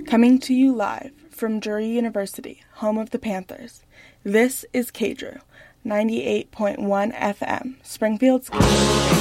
Coming to you live from Drury University, home of the Panthers, this is KDRU, 98.1 FM, Springfield's